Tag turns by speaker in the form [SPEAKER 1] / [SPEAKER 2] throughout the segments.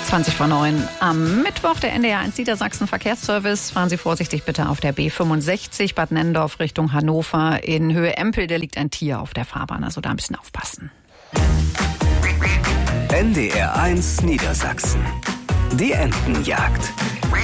[SPEAKER 1] 20:09 am Mittwoch, der NDR 1 Niedersachsen Verkehrsservice. Fahren Sie vorsichtig bitte auf der B65 Bad Nennendorf Richtung Hannover. In Höhe Empel, da liegt ein Tier auf der Fahrbahn, also da ein bisschen aufpassen.
[SPEAKER 2] NDR 1 Niedersachsen. Die Entenjagd.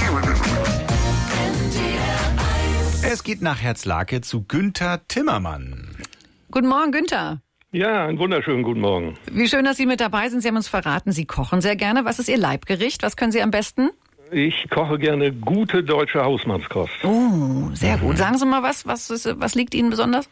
[SPEAKER 3] Es geht nach Herzlake zu Günther Timmermann.
[SPEAKER 1] Guten Morgen, Günther.
[SPEAKER 4] Ja, einen wunderschönen guten Morgen.
[SPEAKER 1] Wie schön, dass Sie mit dabei sind. Sie haben uns verraten, Sie kochen sehr gerne. Was ist Ihr Leibgericht? Was können Sie am besten?
[SPEAKER 4] Ich koche gerne gute deutsche Hausmannskost.
[SPEAKER 1] Oh, sehr gut. Sagen Sie mal was liegt Ihnen besonders?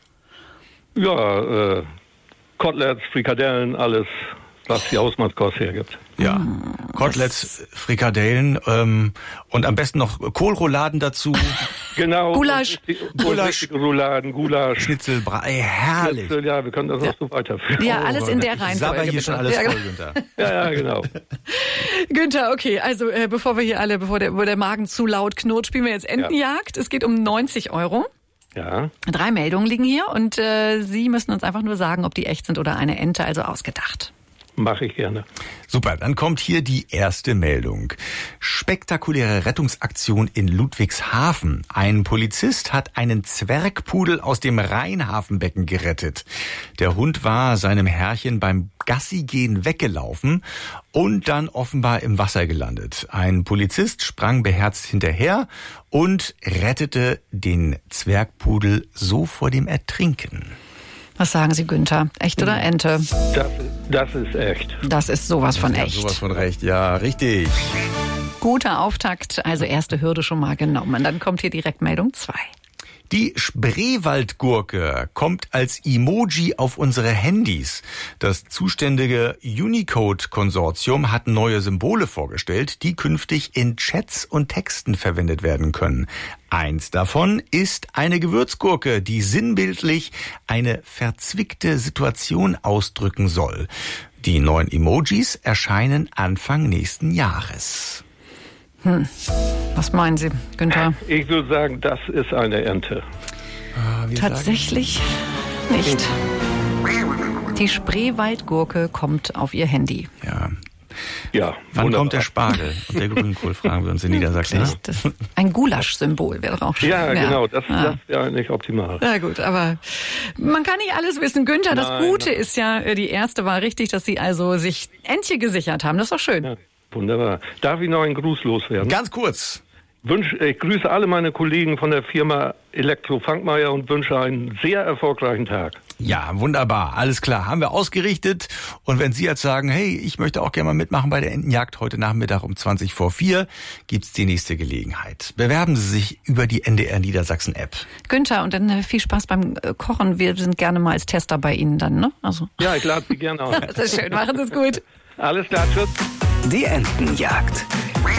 [SPEAKER 4] Ja, Koteletts, Frikadellen, alles, was die Hausmannskost hergibt.
[SPEAKER 3] Ja, Koteletts, Frikadellen und am besten noch Kohlrouladen dazu.
[SPEAKER 4] Genau.
[SPEAKER 1] Gulasch.
[SPEAKER 4] Rouladen, Gulasch.
[SPEAKER 3] Schnitzelbrei, herrlich.
[SPEAKER 4] Schnitzel, ja, wir können das auch so weiterführen.
[SPEAKER 1] Ja, alles in der
[SPEAKER 3] Ich sabber
[SPEAKER 1] Reihenfolge.
[SPEAKER 3] hier schon
[SPEAKER 1] bitte.
[SPEAKER 3] alles voll, Günther.
[SPEAKER 4] Ja, genau.
[SPEAKER 1] Günther, okay, also bevor der Magen zu laut knurrt, spielen wir jetzt Entenjagd. Es geht um 90 €.
[SPEAKER 4] Ja.
[SPEAKER 1] 3 Meldungen liegen hier und Sie müssen uns einfach nur sagen, ob die echt sind oder eine Ente, also ausgedacht.
[SPEAKER 4] Mache ich gerne.
[SPEAKER 3] Super, dann kommt hier die erste Meldung. Spektakuläre Rettungsaktion in Ludwigshafen. Ein Polizist hat einen Zwergpudel aus dem Rheinhafenbecken gerettet. Der Hund war seinem Herrchen beim Gassigehen weggelaufen und dann offenbar im Wasser gelandet. Ein Polizist sprang beherzt hinterher und rettete den Zwergpudel so vor dem Ertrinken.
[SPEAKER 1] Was sagen Sie, Günther? Echt oder Ente?
[SPEAKER 4] Das ist echt.
[SPEAKER 1] Das ist sowas von
[SPEAKER 3] Ja,
[SPEAKER 1] echt.
[SPEAKER 3] sowas von recht, ja, richtig.
[SPEAKER 1] Guter Auftakt, also erste Hürde schon mal genommen. Dann kommt hier direkt Meldung 2.
[SPEAKER 3] Die Spreewaldgurke kommt als Emoji auf unsere Handys. Das zuständige Unicode-Konsortium hat neue Symbole vorgestellt, die künftig in Chats und Texten verwendet werden können. Eins davon ist eine Gewürzgurke, die sinnbildlich eine verzwickte Situation ausdrücken soll. Die neuen Emojis erscheinen Anfang nächsten Jahres.
[SPEAKER 1] Was meinen Sie, Günther?
[SPEAKER 4] Ich würde sagen, das ist eine Ente.
[SPEAKER 1] Tatsächlich nicht. Die Spreewaldgurke kommt auf Ihr Handy.
[SPEAKER 3] Ja.
[SPEAKER 4] Ja,
[SPEAKER 3] Wann
[SPEAKER 4] wunderbar.
[SPEAKER 3] kommt der Spargel und der Grünkohl, fragen wir uns in Niedersachsen. Ne?
[SPEAKER 1] Das ein Gulasch-Symbol wäre doch auch schön.
[SPEAKER 4] Ja, genau, das wäre eigentlich optimal.
[SPEAKER 1] Ja gut, aber man kann nicht alles wissen. Günther, das
[SPEAKER 4] Nein,
[SPEAKER 1] Gute ist ja, die erste war richtig, dass Sie also sich Entchen gesichert haben. Das ist doch schön.
[SPEAKER 4] Ja, wunderbar. Darf ich noch einen Gruß loswerden?
[SPEAKER 3] Ganz kurz.
[SPEAKER 4] Ich grüße alle meine Kollegen von der Firma Elektro Funkmeier und wünsche einen sehr erfolgreichen Tag.
[SPEAKER 3] Ja, wunderbar. Alles klar. Haben wir ausgerichtet. Und wenn Sie jetzt sagen, hey, ich möchte auch gerne mal mitmachen bei der Entenjagd heute Nachmittag um 4:20 gibt's die nächste Gelegenheit. Bewerben Sie sich über die NDR Niedersachsen App.
[SPEAKER 1] Günther, und dann viel Spaß beim Kochen. Wir sind gerne mal als Tester bei Ihnen dann, ne? Also.
[SPEAKER 4] Ja, ich lade Sie gerne ein.
[SPEAKER 1] Das ist schön. Machen Sie es gut.
[SPEAKER 4] Alles klar, tschüss.
[SPEAKER 2] Die Entenjagd.